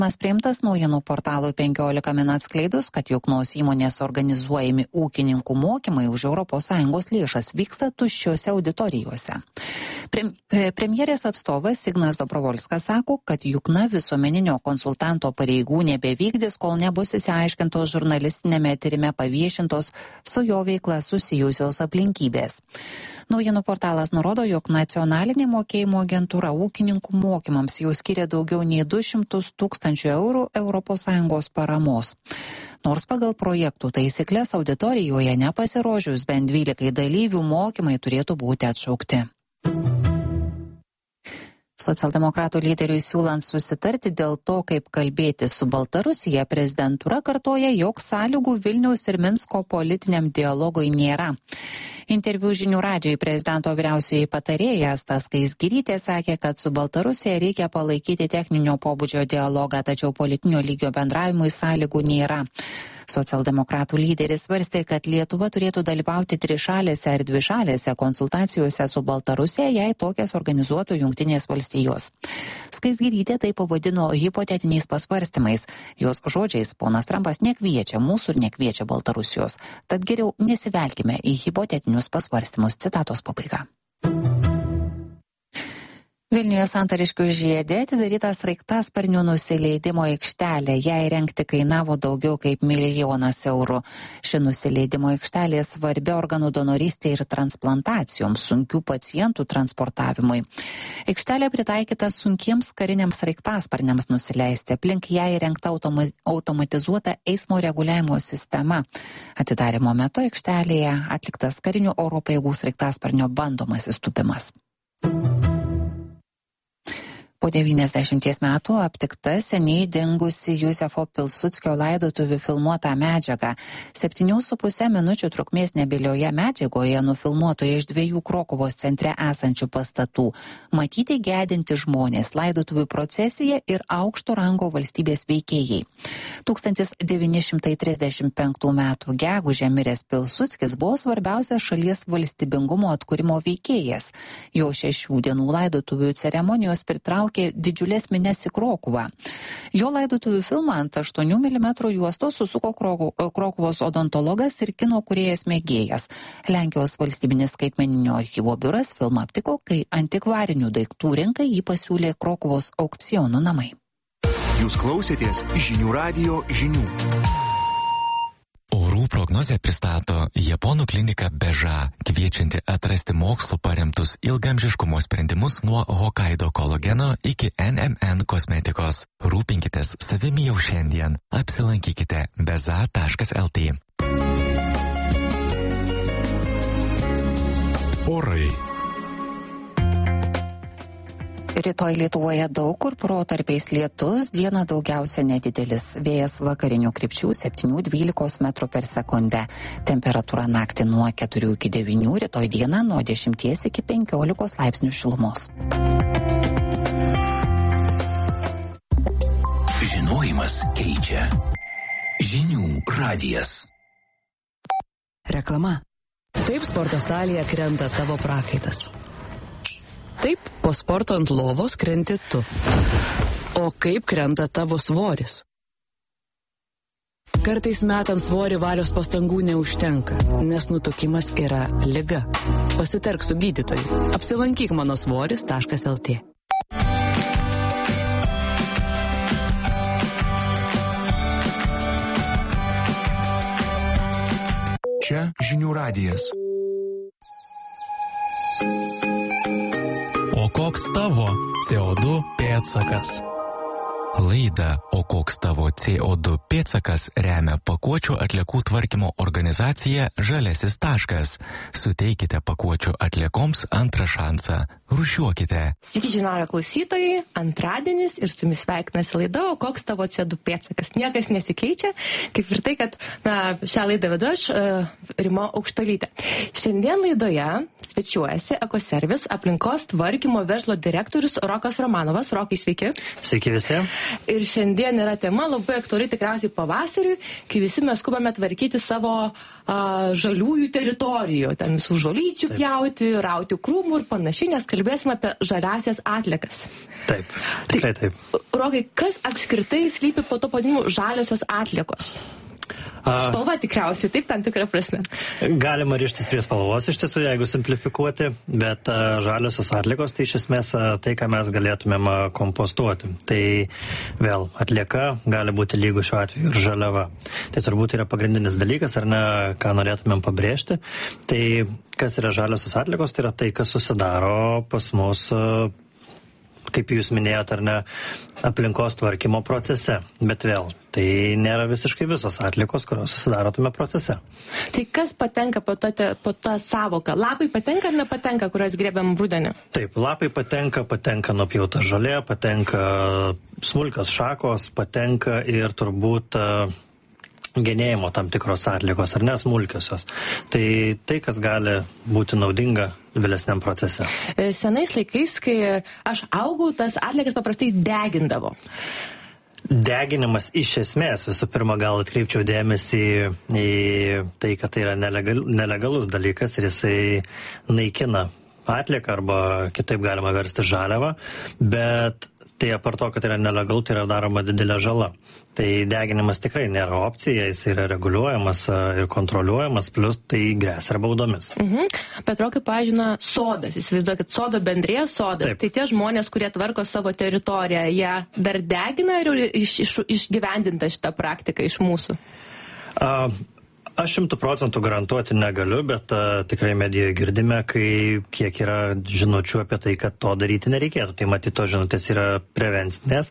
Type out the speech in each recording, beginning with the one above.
sprendimas priimtas naujienų portalui 15 min atskleidus, kad Juknos įmonės organizuojami ūkininkų mokymai už ES lėšas vyksta tuščiose auditorijose. Premjerės atstovas Ignas Dobrovolskas sako, kad Jukna visuomeninio konsultanto pareigų nebevykdys, kol nebus išsiaiškintos žurnalistinėme tyrime paviešintos su jo veikla susijusios aplinkybės. Naujienų portalas nurodo, jog nacionalinė mokėjimo agentūra ūkininkų mokymams jau skiria daugiau nei 200 000 eurų ES paramos. Nors pagal projektų taisyklės auditorijoje nepasirodžius bent 12 dalyvių mokymai turėtų būti atšaukti. Socialdemokratų lyderiui siūlant susitarti dėl to, kaip kalbėti su Baltarusija, prezidentūra kartoja, jog sąlygų Vilniaus ir Minsko politiniam dialogui nėra. Interviu Žinių radijui prezidento vyriausioji patarėja Asta Skaisgirytė sakė, kad su Baltarusija reikia palaikyti techninio pobūdžio dialogą, tačiau politinio lygio bendravimui sąlygų nėra. Socialdemokratų lyderis svarstė, kad Lietuva turėtų dalyvauti trišalėse ar dvišalėse konsultacijose su Baltarusija, jei tokias organizuotų Jungtinės valstijos. Skaisgirytė tai pavadino hipotetiniais pasvarstymais. Jos žodžiais, ponas Trumpas nekviečia mūsų ir nekviečia Baltarusijos. Tad geriau nesivelkime į hipotetinius pasvarstymus. Citatos pabaiga. Vilniuje Santariškių žiede atidaryta sraigtasparnių nusileidimo aikštelė. Ją įrengti kainavo daugiau kaip 1 000 000 eurų. Ši nusileidimo aikštelė svarbi organų donorystė ir transplantacijoms, sunkių pacientų transportavimui. Aikštelė pritaikyta sunkiems kariniams sraigtasparniams nusileisti. Aplink ją įrengta automatizuota eismo reguliavimo sistema. Atidarymo metu aikštelėje atliktas karinių oro pajėgų sraigtasparnio bandomasis tūpimas. Po 90 metų aptikta seniai dingusi Juzefo Pilsudskio laidotuvių filmuota medžiaga. 7,5 minučių trukmės nebyliauje medžiagoje nufilmuotoje iš 2 Krokuvos centre esančių pastatų. Matyti gedinti žmonės, laidotuvių procesija ir aukšto rango valstybės veikėjai. 1935 metų gegužę miręs Pilsudskis buvo svarbiausias šalies valstybingumo atkūrimo veikėjas. Jo 6 dienų laidotuvių ceremonijos pritraukė didžiulės minias į Krokuvą. Jo laidotuvių filmą ant 8 mm juostos susuko Krokuvos odontologas ir kino kūrėjas mėgėjas. Lenkijos valstybinis skaitmeninio archyvo biuras filmą aptiko, kai antikvarinių daiktų rinkai jį pasiūlė Krokuvos aukcionų namai. Jūs klausėtės Žinių radijo žinių. Orų prognozę pristato Japonų klinika Beža, kviečianti atrasti mokslu paremtus ilgamžiškumo sprendimus nuo Hokkaido kolageno iki NMN kosmetikos. Rūpinkitės savimi jau šiandien. Apsilankykite beza.lt. Orai. Rytoj Lietuvoje daug kur protarpiais lietus, dieną daugiausia nedidelis. Vėjas vakarinių krypčių 7-12 metrų per sekundę. Temperatūra naktį nuo 4 iki 9, rytoj dieną nuo 10 iki 15 laipsnių šilumos. Žinojimas keičia. Žinių radijas. Reklama. Taip sporto salėje krenta tavo prakaitas. Taip, po sporto ant lovos krenti tu. O kaip krenta tavo svoris? Kartais metant svorį valios pastangų neužtenka, nes nutukimas yra liga. Pasitark su gydytoju. Apsilankyk manosvoris.lt. Čia Žinių radijas. O koks tavo CO2 pėdsakas? Laida O koks tavo CO2 pėdsakas remia pakuočių atliekų tvarkymo organizacija Žaliasis taškas. Suteikite pakuočių atliekoms antrą šansą. Rūšiuokite. Sveiki žinių radijo klausytojai, antradienis ir su jumis sveikinasi laida O koks tavo CO2 pėdsakas. Niekas nesikeičia, kaip ir tai, kad šią laidą vedu aš, Rima Aukštolytė. Šiandien laidoje svečiuojasi Ekoservis aplinkos tvarkymo verslo direktorius Rokas Romanovas. Rokai, sveiki. Sveiki visi. Ir šiandien yra tema labai aktuali tikriausiai pavasariui, kai visi mes skubame tvarkyti savo žaliųjų teritorijų, ten visų žolyčių pjauti, rauti krūmų ir panašiai, nes kalbėsime apie žaliasias atliekas. Taip, tikrai taip. Rokai, kas apskritai slypi po to pavadinimu žaliosios atliekos? Spalva tikriausiai, taip, tam tikrą prasme. Galima rištis prie spalvos iš tiesų, jeigu simplifikuoti, bet žaliosios atliekos tai iš esmės tai, ką mes galėtumėm kompostuoti. Tai vėl atlieka gali būti lygu šiuo atveju ir žaliava. Tai turbūt yra pagrindinis dalykas, ar ne, ką norėtumėm pabrėžti. Tai kas yra žaliosios atliekos, tai yra tai, kas susidaro pas mus, kaip jūs minėjote, ar ne, aplinkos tvarkymo procese. Bet vėl, tai nėra visiškai visos atliekos, kurios susidaro tame procese. Tai kas patenka po tą savoką? Lapai patenka ar nepatenka, kurios grėbiam rudenį? Taip, lapai patenka nupjauta žolė, patenka smulkios šakos, patenka ir turbūt genėjimo tam tikros atliekos, ar ne, smulkiosios. Tai kas gali būti naudinga vėlesniam procese. Senais laikais, kai aš augau, tas atliekas paprastai degindavo. Deginimas iš esmės, visų pirma, gal atkreipčiau dėmesį į tai, kad tai yra nelegalus dalykas ir jisai naikina atlieką arba kitaip galima versti žaliavą, bet tai apart to, kad yra nelegalu, tai yra daroma didelė žala. Tai deginimas tikrai nėra opcija, jis yra reguliuojamas ir kontroliuojamas, plus tai grėsia ir baudomis. Bet Rokai, pažina, sodas, įsivaizduokit, sodo bendrija sodas. Taip. Tai tie žmonės, kurie tvarko savo teritoriją, jie dar degina ir išgyvendinta šitą praktiką iš mūsų? Aš 100% garantuoti negaliu, bet tikrai medijoje girdime, kiek yra žinučių apie tai, kad to daryti nereikėtų. Tai matyti, to žinutės yra prevencinės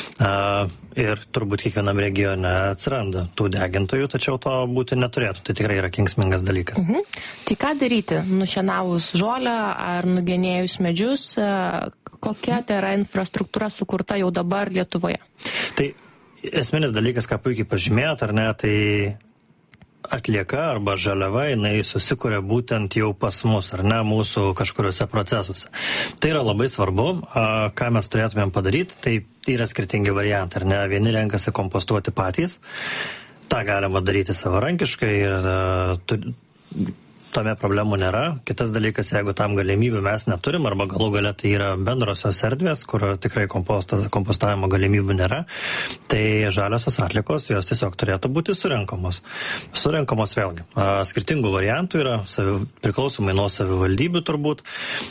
ir turbūt kiekvienam regione atsiranda tų degintojų, tačiau to būti neturėtų. Tai tikrai yra kenksmingas dalykas. Tai ką daryti? Nušienavus žolę ar nugenėjus medžius? Kokia tai yra infrastruktūra sukurta jau dabar Lietuvoje? Tai esminis dalykas, ką puikiai pažymėjot, ar ne, tai atlieka arba žaliava, jinai susikuria būtent jau pas mus, ar ne, mūsų kažkuriuose procesuose. Tai yra labai svarbu, ką mes turėtumėm padaryti, tai yra skirtingi variantai, ar ne, vieni renkasi kompostuoti patys, tą galima daryti savarankiškai ir tame problemų nėra. Kitas dalykas, jeigu tam galimybių mes neturim, arba galų gale tai yra bendrosios erdvės, kur tikrai kompostavimo galimybių nėra, tai žaliosios atliekos, jos tiesiog turėtų būti surenkamos. Surenkamos vėlgi. Skirtingų variantų yra, priklausomai nuo savivaldybių turbūt.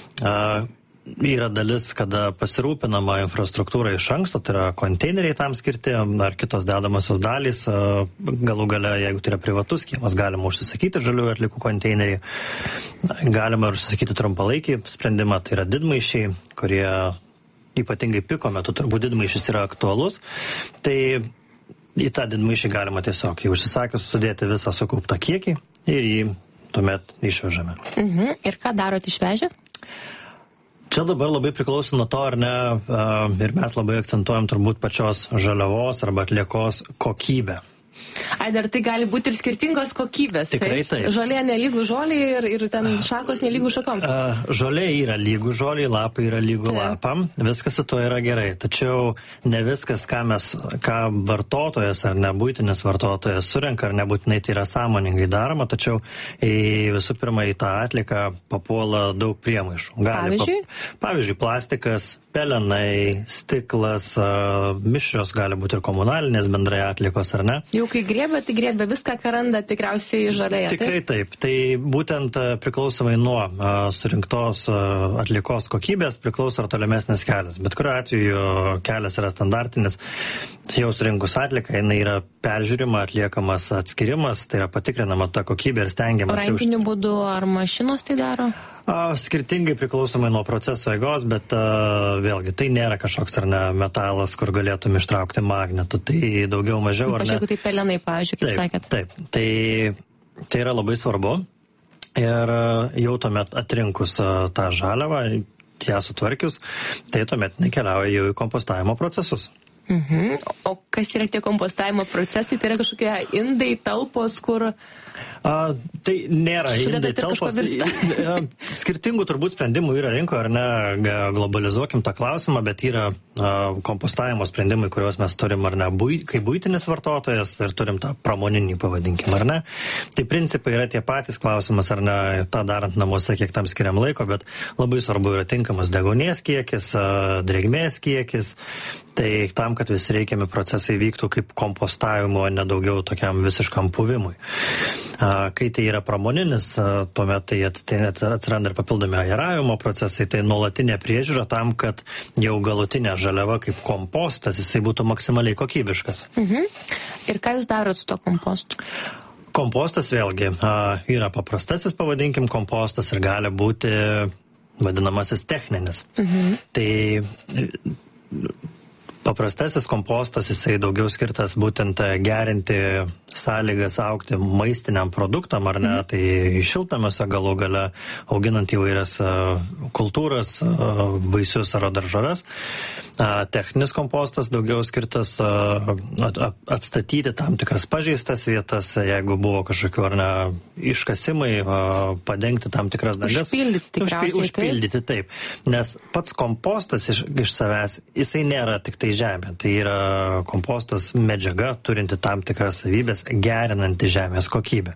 Yra dalis, kada pasirūpinama infrastruktūra iš anksto, tai yra konteineriai tam skirti, ar kitos dedamosios dalys, galų gale, jeigu tai yra privatus kiemas, galima užsisakyti žaliųjų atliekų konteinerį, galima užsisakyti trumpalaikį sprendimą, tai yra didmaišiai, kurie ypatingai piko metu, turbūt didmaišis yra aktualus, tai į tą didmaišį galima tiesiog, jį užsisakius, sudėti visą sukauptą kiekį ir jį tuomet išvežame. Ir ką darot išvežę? Čia dabar labai priklauso nuo to, ar ne, ir mes labai akcentuojam turbūt pačios žaliavos arba atliekos kokybę. Ai, dar tai gali būti ir skirtingos kokybės. Tikrai taip. Žolė nelygų žoliai ir ten šakos nelygų šakoms. Žolė yra lygų žoliai, lapai yra lygų lapam, viskas su to yra gerai. Tačiau ne viskas, ką vartotojas ar nebūtinis vartotojas surenka, ar nebūtinai tai yra sąmoningai daroma, tačiau visų pirma į tą atlieką papuola daug priemaišų. Pavyzdžiui, plastikas, pelenai, stiklas, mišrios gali būti ir komunalinės bendrai atliekos, ar ne? Jau kai griebia, tai griebia viską, ką randa tikriausiai žolėje. Tikrai taip. Tai būtent priklausomai nuo surinktos atliekos kokybės priklauso ar tolimesnis kelias. Bet kuriuo atveju kelias yra standartinis. Jau surinkus atlieką, jinai yra peržiūrima, atliekamas atskirimas, tai yra patikrinama ta kokybė ir stengiamas. Rankiniu būdu ar mašinos tai daro? Skirtingai priklausomai nuo proceso eigos, bet vėlgi tai nėra kažkoks ar ne metalas, kur galėtum ištraukti magnetų, tai daugiau mažiau ar ne. Jeigu tai pelenai, pavyzdžiui, kaip sakėt. Taip, tai yra labai svarbu ir jau tuomet atrinkus tą žaliavą, ją sutvarkius, tai tuomet nekeliauja jau į kompostavimo procesus. O kas yra tie kompostavimo procesai, tai yra kažkokie indai, talpos, kur... Tai nėra indai, talpos. Skirtingų turbūt sprendimų yra rinkoje, ar ne, globalizuokim tą klausimą, bet yra kompostavimo sprendimai, kuriuos mes turim, ar ne, kaip buitinis vartotojas ir turim tą pramoninį pavadinkim, ar ne. Tai principai yra tie patys, klausimas, ar ne, tą darant namuose, kiek tam skiriam laiko, bet labai svarbu yra tinkamas deguonies kiekis, drėgmės kiekis. Tai tam, kad visi reikiami procesai vyktų kaip kompostavimo, nedaugiau tokiam visiškam puvimui. Kai tai yra pramoninis, tuomet tai atsiranda ir papildomi aeravimo procesai, tai nuolatinė priežiūra tam, kad jau galutinė žaliava kaip kompostas, jisai būtų maksimaliai kokybiškas. Ir ką jūs darot su to kompostu? Kompostas vėlgi yra paprastasis, pavadinkim, kompostas ir gali būti vadinamasis techninis. Tai paprastasis kompostas, jisai daugiau skirtas būtent gerinti sąlygas augti maistiniam produktam, ar ne, tai šiltnamiuose galų gale auginant įvairias kultūras, vaisius ar daržoves. Techninis kompostas daugiau skirtas atstatyti tam tikras pažeistas vietas, jeigu buvo kažkokių ar ne iškasimai, padengti tam tikras dalis. Užpildyti, taip. Nes pats kompostas iš savęs, jisai nėra tik tai žemė. Tai yra kompostas medžiaga, turinti tam tikras savybės, gerinanti žemės kokybę.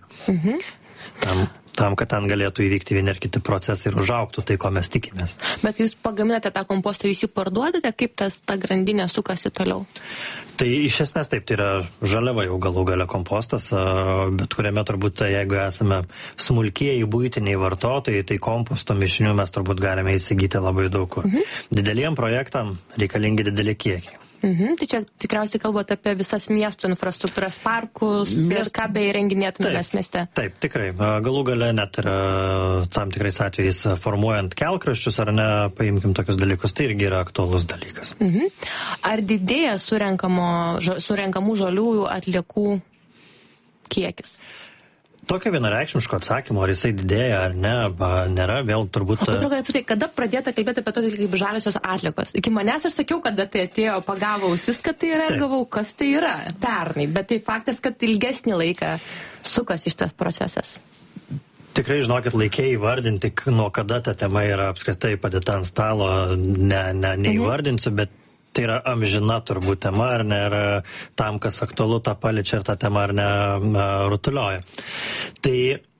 Tam, kad ten galėtų įvykti vieni ir kiti procesai ir užaugtų tai, ko mes tikimės. Bet jūs pagaminate tą kompostą, jūs jį parduodate, kaip ta grandinė sukasi toliau? Tai iš esmės taip, tai yra žaliava jau galų gale kompostas, bet kuriame turbūt, jeigu esame smulkieji buitiniai vartotojai, tai komposto mišinių mes turbūt galime įsigyti labai daug kur. Dideliem projektam reikalingi dideli kiekiai. Tai čia tikriausiai kalbate apie visas miesto infrastruktūras, parkus ir ką beįrenginėtumėmės mieste. Taip, tikrai. Galų gale net ir tam tikrais atvejais formuojant kelkraščius, ar ne, paimkim tokius dalykus, tai irgi yra aktualus dalykas. Ar didėja surenkamų žaliųjų atliekų kiekis? Tokio vienareikšmiško atsakymo, ar jisai didėja ar ne, nėra, vėl turbūt... Kada pradėta kalbėti apie tokį kaip žaliosios atliekos? Iki manęs aš sakiau, kada tai atėjo, pagavo ausis, kad tai yra, galvau, kas tai yra pernai, bet tai faktas, kad ilgesnį laiką sukasi šitas procesas. Tikrai, žinokit, laikė įvardinti, nuo kada ta tema yra apskritai padėta ant stalo, neįvardinsiu, bet tai yra amžina turbūt tema, ar ne, ir tam, kas aktualu, tą paliečia ir tą temą, ar ne, rutulioja. Tai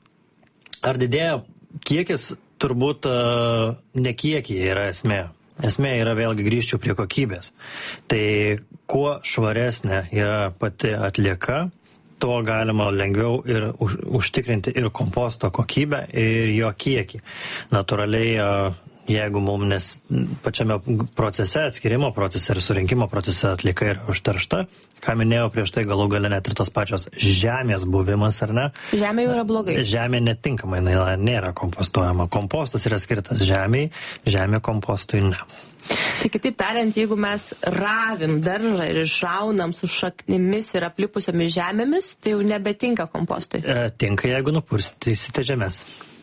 ar didėja kiekis, turbūt ne kiekiai yra esmė. Esmė yra vėlgi grįžčiau prie kokybės. Tai kuo švaresnė yra pati atlieka, tuo galima lengviau ir užtikrinti ir komposto kokybę, ir jo kiekį. Natūraliai, jeigu mums pačiame procese, atskirimo procese ir surinkimo procese atlieka yra užteršta, ką minėjau prieš tai, galų gale net ir tos pačios žemės buvimas, ar ne? Žemė jau yra blogai. Žemė netinkamai, nėra kompostuojama. Kompostas yra skirtas žemei, žemė kompostui ne. Tai kitaip tariant, jeigu mes ravim daržą ir išraunam su šaknimis ir aplipusiomis žemėmis, tai jau nebetinka kompostui. Tinka, jeigu nupurstysite žemės.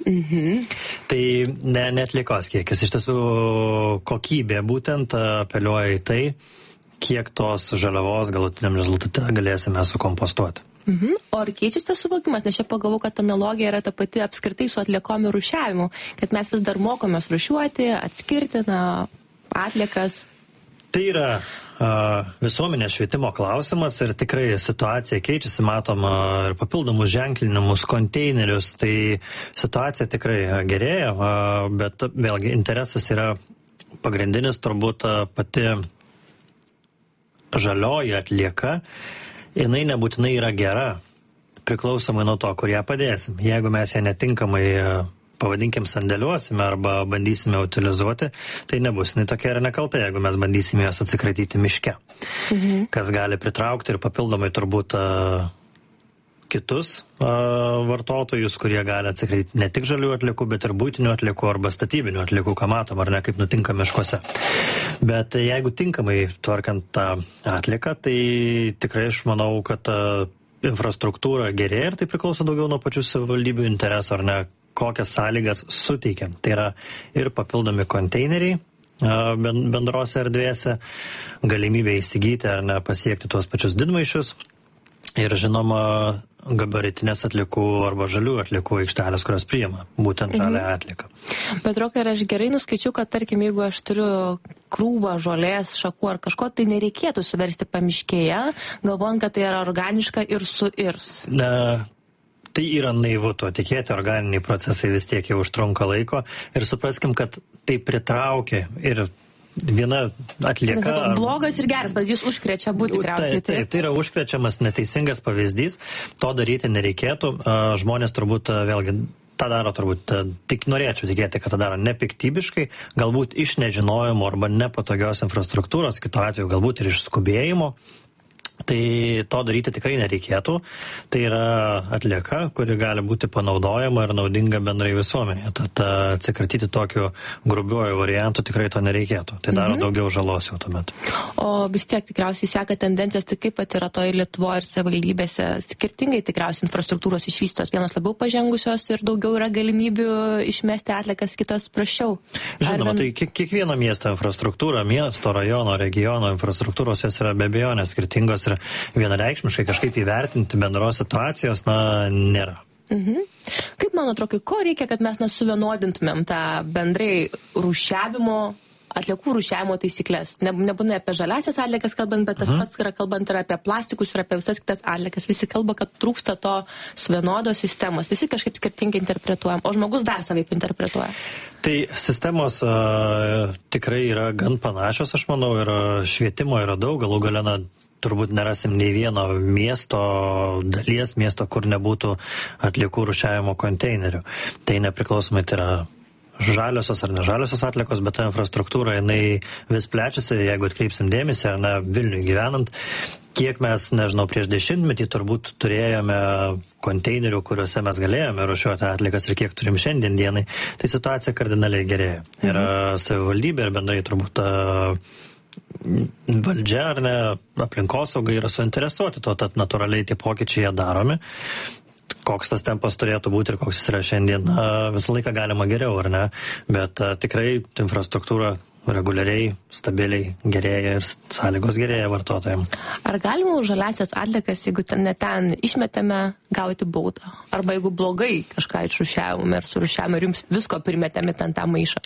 Tai neatliekos kiekis. Iš tiesų kokybė būtent apeliuoja į tai, kiek tos žaliavos galutiniam rezultate galėsime sukompostuoti. O ar keičiasi tas suvokimas? Nes čia pagalvau, kad analogija yra ta pati apskritai su atliekom ir rūšiavimu, kad mes vis dar mokomės rūšiuoti, atskirti atliekas. Tai yra visuomenės švietimo klausimas ir tikrai situacija keičiasi, matom ir papildomus ženklinimus, konteinerius, tai situacija tikrai gerėja, bet vėlgi interesas yra pagrindinis, turbūt pati žalioji atlieka, jinai nebūtinai yra gera, priklausomai nuo to, kur ją padėsim. Jeigu mes ją netinkamai pavadinkim sandėliuosime arba bandysime utilizuoti, tai nebus jinai tokia ir nekalta, jeigu mes bandysime jos atsikratyti miške. Kas gali pritraukti ir papildomai turbūt kitus vartotojus, kurie gali atsikratyti ne tik žalių atliekų, bet ir buitinių atliekų arba statybinių atliekų, ką matom, ar ne, kaip nutinka miškuose. Bet jeigu tinkamai tvarkant tą atlieką, tai tikrai aš manau, kad infrastruktūra gerėja ir tai priklauso daugiau nuo pačių savivaldybių interesų, ar ne, kokias sąlygas suteikia. Tai yra ir papildomi konteineriai, bendrose erdvėse, galimybė įsigyti ar ne pasiekti tuos pačius didmaišius ir žinoma gabaritinės atliekų arba žalių atliekų aikštelės, kurios priima būtent žalią atlieką. Bet Rokai, aš gerai nuskaičiu, kad tarkim, jeigu aš turiu krūvą žolės, šakų ar kažko, tai nereikėtų suversti pamiškėje, galvojant, kad tai yra organiška ir suirs. Tai yra naivu to tikėti, organiniai procesai vis tiek jau užtrunka laiko ir supraskim, kad tai pritraukia ir viena atlieka... Blogas ir geras, bet jis užkrečia būti tikriausiai. Taip, tai yra užkrečiamas neteisingas pavyzdys, to daryti nereikėtų. Žmonės turbūt vėlgi tą daro tik norėčiau tikėti, kad tą daro nepiktybiškai, galbūt iš nežinojimo arba nepatogios infrastruktūros, kitu atveju galbūt ir iš skubėjimo. Tai to daryti tikrai nereikėtų. Tai yra atlieka, kuri gali būti panaudojama ir naudinga bendrai visuomenėje. Tad atsikratyti tokiu grubiuoju variantu tikrai to nereikėtų. Tai daro daugiau žalos jau tuomet. O vis tiek tikriausiai seka tendencijas, tai kaip pat yra toje Lietuvoje ir savivaldybėse skirtingai tikriausiai infrastruktūros išvystos. Vienos labiau pažengusios ir daugiau yra galimybių išmesti atliekas, kitos prašiau. Žinoma, tai kiekvieno miesto infrastruktūra, miesto, rajono, regiono infrastruktūros jos yra be abejonės skirtingos ir vienareikšmiškai kažkaip įvertinti bendros situacijos, nėra. Kaip man atrodo, ko reikia, kad mes suvienodintumėm tą bendrai atliekų rūšiavimo taisyklės? Nebūna apie žaliasias atliekas kalbant, bet tas pats yra kalbant ir apie plastikus ir apie visas kitas atliekas. Visi kalba, kad trūksta to vienodos sistemos. Visi kažkaip skirtingai interpretuojam, o žmogus dar savaip interpretuoja. Tai sistemos tikrai yra gan panašios, aš manau, ir švietimo yra daug, galų gale turbūt nerasim nei vieno miesto, kur nebūtų atliekų rūšiavimo konteinerių. Tai nepriklausomai tai yra žaliosios ar nežaliosios atliekos, bet ta infrastruktūra, jinai vis plečiasi, jeigu atkreipsim dėmesį, Vilniuje gyvenant, kiek mes, prieš 10-metį turbūt turėjome konteinerių, kuriuose mes galėjome rūšiuoti atliekas ir kiek turim šiandien dienai, tai situacija kardinaliai gerėja. Ir savivaldybė ir bendrai turbūt valdžia ar ne, aplinkosauga yra suinteresuoti to, tad natūraliai tie pokyčiai jie daromi. Koks tas tempas turėtų būti ir koks jis yra šiandien, visą laiką galima geriau, ar ne? Bet tikrai infrastruktūra reguliariai, stabiliai gerėja ir sąlygos gerėja vartotojams. Ar galima už žaliasias atliekas, jeigu ten išmetame, gauti baudą? Arba jeigu blogai kažką išrūšiavome ir surūšiavome ir jums visko primetėme ten tą maišą?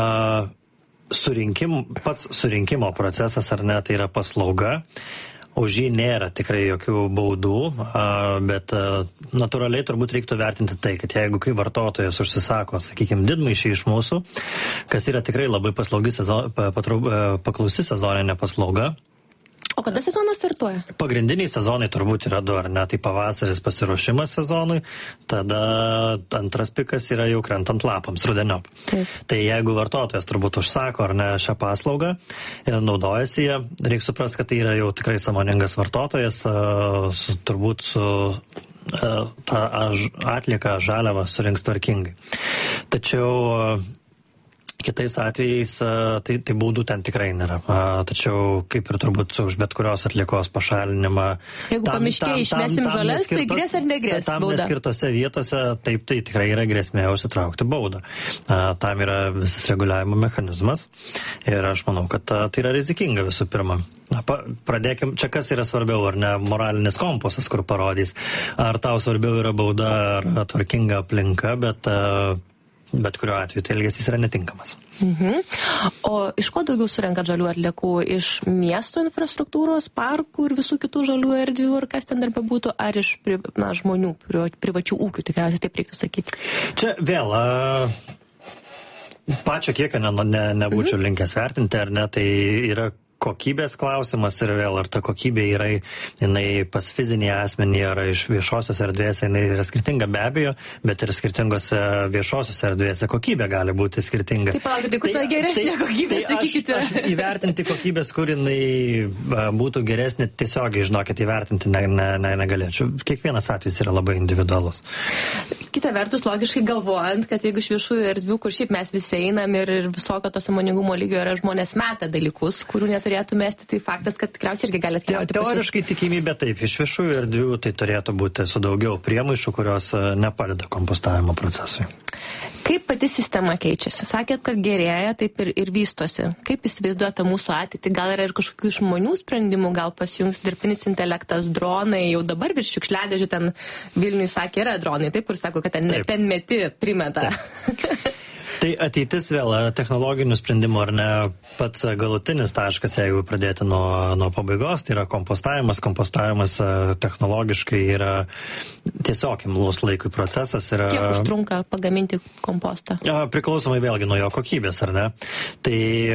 Pats surinkimo procesas, ar ne, tai yra paslauga. Už jį nėra tikrai jokių baudų, bet natūraliai turbūt reiktų vertinti tai, kad jeigu kai vartotojas užsisako, sakykime, didmaišį iš mūsų, kas yra tikrai labai paklausi sezoninė paslauga. O kada sezonas startuoja? Pagrindiniai sezonai turbūt yra du, ar ne? Tai pavasaris pasiruošimas sezonui, tada antras pikas yra jau krentant lapams, rudeniop. Tai jeigu vartotojas turbūt užsako, ar ne, šią paslaugą ir naudojasi ją, reikia suprasti, kad tai yra jau tikrai sąmoningas vartotojas, turbūt su tą atlieką žaliavą surinks tvarkingai. Tačiau kitais atvejais tai baudų ten tikrai nėra. Tačiau kaip ir turbūt už bet kurios atliekos pašalinimą. Jeigu pamiškėje išmesim žolės, tai grės ar negrės tam bauda? Neskirtose vietose taip tai tikrai yra grėsmė užsitraukti baudą. Tam yra visas reguliavimo mechanizmas ir aš manau, kad tai yra rizikinga visų pirma. Pradėkim, čia kas yra svarbiau, ar ne moralinis kompasas, kur parodys, ar tau svarbiau yra bauda, ar tvarkinga aplinka, bet kuriuo atveju tai elgesys yra netinkamas. O iš ko daugiau surenkat žalių atliekų? Iš miesto infrastruktūros, parkų ir visų kitų žalių erdvių, ar kas ten dar bebūtų, ar iš žmonių, privačių ūkių, tikriausiai taip reiktų sakyti? Čia vėl, pačio kiekio nebūčiau linkęs vertinti, ar ne, tai yra kokybės klausimas ir vėl, ar ta kokybė yra jinai pas fizinį asmenį ar iš viešosios erdvėse, jinai yra skirtinga be abejo, bet ir skirtingose viešosios erdvėse kokybė gali būti skirtinga. Taip, palaukite, kur ta geresnė kokybė, sakykite. Aš įvertinti kokybės, kur jinai būtų geresnė, tiesiogiai, žinokit, įvertinti negalėčiau. Kiekvienas atvejis yra labai individualus. Kita vertus, logiškai galvojant, kad jeigu iš viešųjų erdvių, kur šiaip mes visi einam ir visokio to sąmoningumo lygio yra žmonės meta dalykus, kurių neturėtų turėtų mesti, tai faktas, kad tikriausiai irgi gali atkeliauti. Teoriškai tikimybė taip, iš viešųjų erdvių tai turėtų būti su daugiau priemaišų, kurios nepadeda kompostavimo procesui. Kaip pati sistema keičiasi? Sakėt, kad gerėja, taip ir vystosi. Kaip įsivaizduojate mūsų ateitį? Gal yra ir kažkokių išmanių sprendimų, gal pasijungs dirbtinis intelektas, dronai, jau dabar virš šiukšliadėžių ten Vilniui sakė, yra dronai, taip, kur sako, kad ten nepenmeti primeta. Tai ateitis vėl technologinių sprendimų ar ne pats galutinis taškas, jeigu pradėti nuo pabaigos, tai yra kompostavimas. Kompostavimas technologiškai yra tiesiog imlus laikui procesas. Kiek užtrunka pagaminti kompostą? Priklausomai vėlgi nuo jo kokybės, ar ne? Tai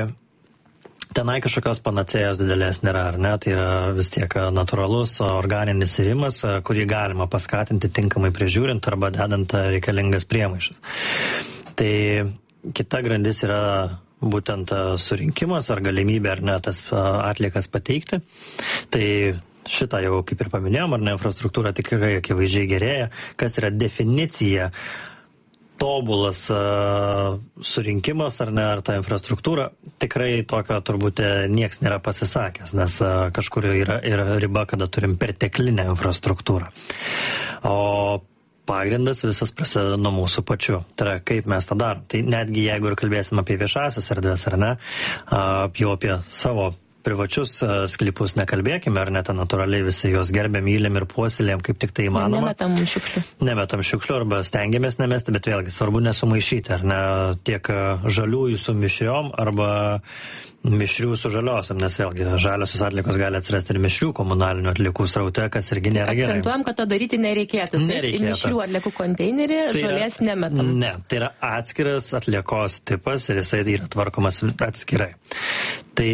tenai kažkokios panacėjos didelės nėra, ar ne? Tai yra vis tiek natūralus organinis irimas, kurį galima paskatinti tinkamai prižiūrint arba dedant reikalingas priemaišas. Tai kita grandis yra būtent surinkimas ar galimybė ar ne tas atliekas pateikti. Tai šitą jau kaip ir paminėjom, ar ne, infrastruktūra tikrai akivaizdžiai gerėja. Kas yra definicija tobulas surinkimas ar ne, ar ta infrastruktūra, tikrai tokio turbūt nieks nėra pasisakęs, nes kažkur yra riba, kada turim perteklinę infrastruktūrą. O pagrindas visas prasideda nuo mūsų pačių. Tai yra, kaip mes tą darom. Tai netgi jeigu ir kalbėsim apie viešasias erdves, ar ne, jau apie savo privačius sklypus nekalbėkime, ar net natūraliai visi juos gerbėm, mylim ir puoselėjom, kaip tik tai įmanoma. Nemetam šiukšlių arba stengiamės nemesti, bet vėlgi svarbu nesumaišyti, ar ne, tiek žaliųjų su mišriom arba mišrių su žaliosiam, nes vėlgi žaliosios atliekos gali atsirasti ir mišrių komunalinių atliekų sraute, kas irgi nėra gerai. Akcentuojam, kad to daryti nereikėtų. Į mišrių atliekų konteinerį žolės nemetam. Ne, tai yra atskiras atliekos tipas ir jisai yra tvarkomas atskirai. Tai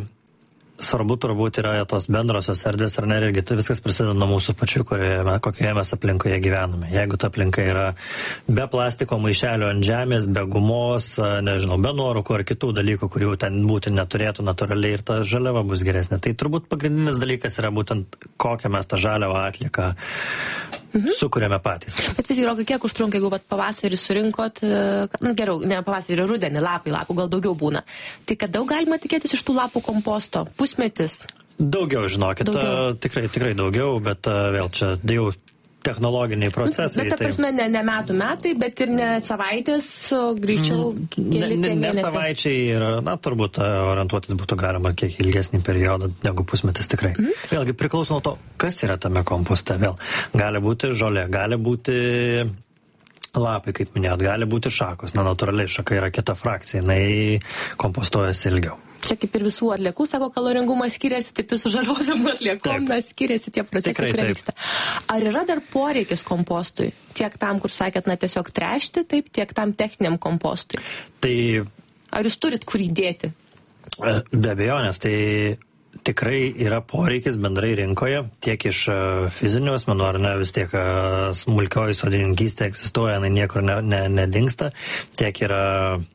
svarbu turbūt yra tos bendrosios erdvės, ar ne, irgi viskas prasideda nuo mūsų pačių, kokioje mes aplinkoje gyvename. Jeigu ta aplinka yra be plastiko maišelio ant žemės, be gumos, nežinau, be nuorūkų ar kitų dalykų, kurių ten būti neturėtų natūraliai ir ta žaliava bus geresnė. Tai turbūt pagrindinis dalykas yra būtent kokią mes tą žaliavą atlieką sukuriame patys. Bet vis dėlto, kiek užtrunka, jeigu pavasarį surinkot, geriau, ne pavasarį, rudenį, lapų gal daugiau būna. Tai kad daug galima tikėtis iš tų lapų komposto? Pusmetis? Daugiau, žinokit, tikrai daugiau, bet vėl čia jau technologiniai procesai. Bet ta prasme, ne metai, bet ir ne savaitės, o greičiau keli mėnesiai. Ne savaičiai ir, turbūt orientuotis būtų galima kiek ilgesnį periodą negu pusmetis tikrai. Vėlgi priklauso nuo to, kas yra tame komposte. Vėl gali būti žolė, gali būti lapai, kaip minėjot, gali būti šakos. Natūraliai šaka yra kita frakcija, jinai kompostuojasi ilgiau. Čia kaip ir visų atliekų, sako, kaloringumas skiriasi, taip ir su žaliosiom atliekom, skiriasi tie procesai, kurie vyksta. Ar yra dar poreikis kompostui? Tiek tam, kur sakėt, tiesiog tręšti, taip, tiek tam techniniam kompostui? Tai... Ar jūs turit kur įdėti? Be abejonės, tai tikrai yra poreikis bendrai rinkoje, tiek iš fizinių asmenų, ar ne, vis tiek smulkioji sodininkystė egzistuoja, niekur nedingsta, tiek yra...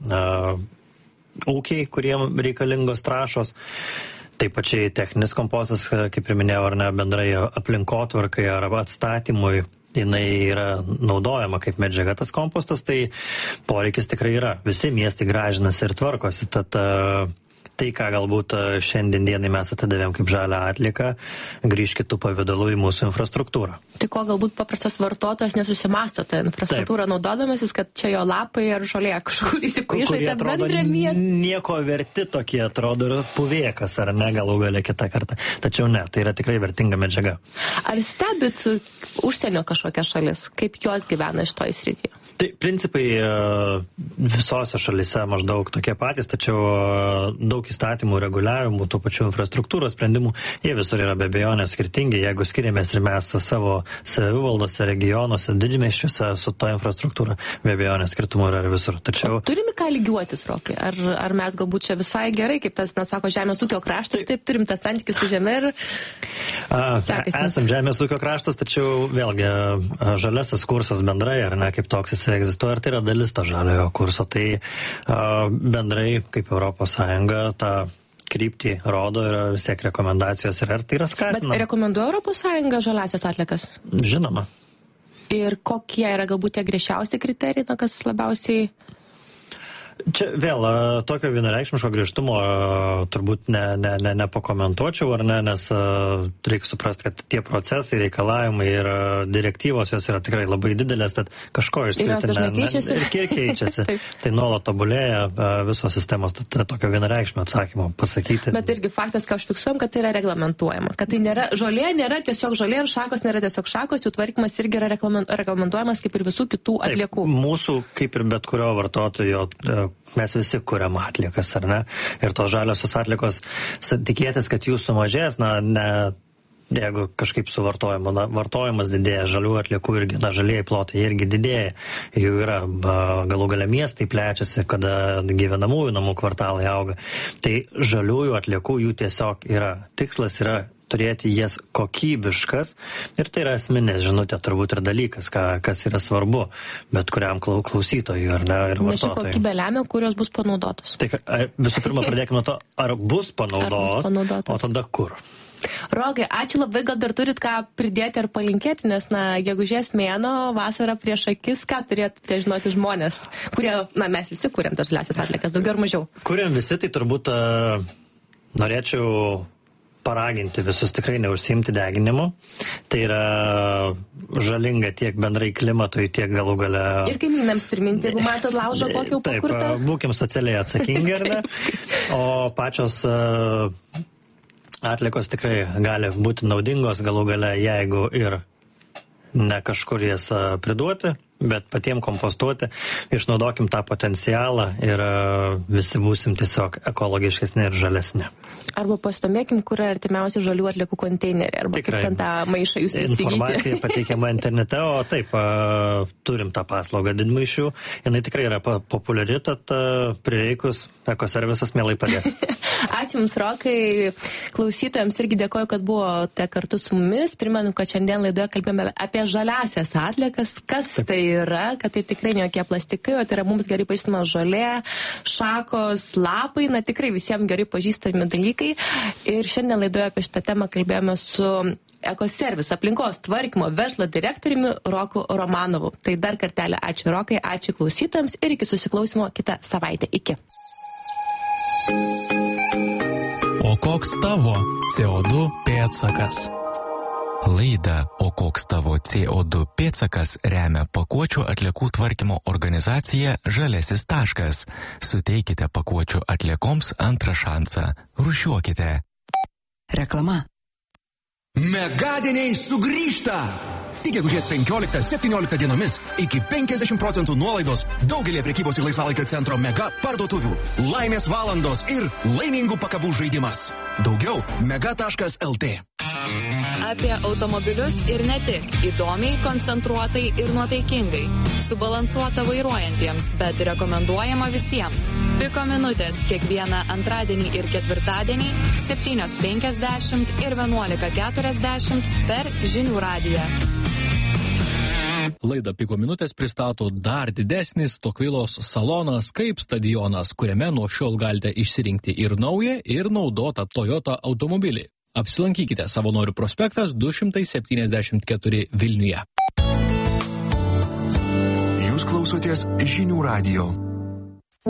ūkiai, kuriem reikalingos trąšos. Taip pačiai techninis kompostas, kaip ir minėjau, ar ne, bendrai aplinkotvarkai arba atstatymui, jinai yra naudojama kaip medžiaga tas kompostas, tai poreikis tikrai yra. Visi miestai gražinasi ir tvarkosi, tad tai, ką galbūt šiandien dienai mes atidavėm kaip žalią atlieką, grįž kitų pavydalų į mūsų infrastruktūrą. Tai ko galbūt paprastas vartotojas nesusimasto tą infrastruktūrą naudodamasis, kad čia jo lapai ar žolė kažkur įsipaišote bendrą miestą? Nieko verti tokie atrodo ir puvėkas, ar ne, galų galia kitą kartą. Tačiau ne, tai yra tikrai vertinga medžiaga. Ar stebit užsienio kažkokias šalis, kaip jos gyvena šitoj srityje? Tai principai visose šalyse maždaug tokie patys, tačiau daug įstatymų, reguliavimų, tų pačių infrastruktūros sprendimų, jie visur yra be abejonės skirtingi, jeigu skiriamės ir mes savo savivaldose, regionuose, didmiesčiuose su to infrastruktūra, be abejonės skirtumų yra ir visur. Tačiau... Turime ką lygiuotis, Rokai? Ar mes galbūt čia visai gerai, kaip tas, sako, žemės ūkio kraštas, taip turim tą santykį su žeme ir... Esam žemės ūkio kraštas, tačiau vėlgi žaliasis kursas bendrai, ar ne, kaip toks jis egzistuoja, ir tai yra dalis to žaliojo kurso. Tai bendrai, kaip Europos Sąjunga, tą kryptį rodo ir vis tiek rekomendacijos yra, ir tai yra skatinama. Bet rekomenduoja Europos Sąjunga žaliasias atliekas? Žinoma. Ir kokie yra galbūt tie griežčiausi kriterijai, kas labiausiai... Čia vėl tokio vienareikšmiško griežtumo turbūt nepakomentuočiau, ar ne, nes reikia suprasti, kad tie procesai, reikalavimai ir direktyvos jos yra tikrai labai didelės, tad kažko išskirti ir keičiasi. Tai nuolat tobulėja visos sistemos, tad tokio vienareikšmio atsakymo pasakyti. Bet irgi faktas, ką užfiksuojam, kad tai yra reglamentuojama, kad tai nėra žolė, nėra tiesiog žolė ir šakos nėra tiesiog šakos, jų tvarkymas irgi yra reglamentuojamas kaip ir visų kitų atliekų. Taip, mūsų, kaip ir bet kurio vartotojo, mes visi kuriam atliekas, ar ne? Ir tos žaliosios atliekos, tikėtis, kad jų sumažės, jeigu kažkaip vartojimas didėja, žalių atliekų irgi, žalieji plotai irgi didėja, jų yra, galų gale miestai plečiasi, kada gyvenamųjų namų kvartalai auga. Tai žaliųjų atliekų jų tiesiog yra. Tikslas yra turėti jas kokybiškas ir tai yra esminė žinutė turbūt ir dalykas, kas yra svarbu, bet kuriam klausytojui ar ne, ir vartotojui. Nes ši kokybė lemia, kurios bus panaudotos. Tai visų pirma pradėkime nuo to, ar bus panaudotos, o tada kur. Rokai, ačiū labai, gal dar turit ką pridėti ar palinkėti, nes, gegužės mėnuo, vasara prieš akis, ką turėtų žinoti žmonės, kurie, mes visi kuriam tas žaliąsias atliekas, daugiau ar mažiau. Kuriam visi, tai turbūt norėčiau paraginti visus tikrai neužsiimti deginimu. Tai yra žalinga tiek bendrai klimatui, tiek galų gale... Ir kaimynams priminti, jeigu matot laužą kokį jau pakurtą. Taip, būkim socialiai atsakingi, ar ne? O pačios atliekos tikrai gali būti naudingos galų gale, jeigu ir ne kažkur jas priduoti, bet patiems kompostuoti, išnaudokim tą potencialą ir visi būsim tiesiog ekologiškesni ir žalesni. Arba pasidomėkim, kur yra artimiausi žalių atliekų konteineriai, arba tikrai, kaip ten tą maišą jūs įsigyti. Informacija pateikiama internete, o taip, turim tą paslaugą didmaišių. Jinai tikrai yra populiari, tad prireikus ekoservisas mielai padės. Ačiū Jums, Rokai. Klausytojams irgi dėkoju, kad buvote kartu su mumis. Primenu, kad šiandien laidoje kalbėjome apie žaliąsias atliekas. Kas tai yra, kad tai tikrai ne jokie plastikai, o tai yra mums gerai pažįstama žolė, šakos, lapai, tikrai visiems gerai pažįstami dalykai. Ir šiandien laidoje apie šitą temą kalbėjome su Ekoservis aplinkos tvarkymo verslo direktoriumi Roku Romanovu. Tai dar kartelį ačiū Rokai, ačiū klausytojams ir iki susiklausimo kitą savaitę. Iki. O koks tavo CO2 pėdsakas? Laidą O koks tavo CO2 pėdsakas remia pakuočių atliekų tvarkymo organizacija Žalesis taškas. Suteikite pakuočių atliekoms antrą šansą. Rūšiuokite. Reklama. Megadieniai sugrįžta! Tik gegužės 15-17 dienomis iki 50% nuolaidos daugelį prekybos ir laisvalaikio centro mega parduotuvių. Laimės valandos ir laimingų pakabų žaidimas. Daugiau mega.lt. Apie automobilius ir ne tik. Įdomiai, koncentruotai ir nuotaikingai. Subalansuota vairuojantiems, bet rekomenduojama visiems. Piko minutės kiekvieną antradienį ir ketvirtadienį 7:50 ir 11:40 per Žinių radiją. Laidą Piko minutės pristato dar didesnis Tokvilos salonas kaip stadionas, kuriame nuo šiol galite išsirinkti ir naują, ir naudotą Toyota automobilį. Apsilankykite Savanorių prospektas 274 Vilniuje. Jūs klausotės Žinių radijo.